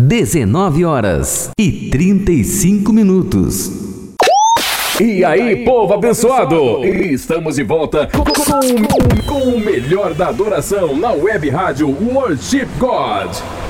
19h35. E aí, povo abençoado! Estamos de volta com o melhor da adoração na web rádio Worship God.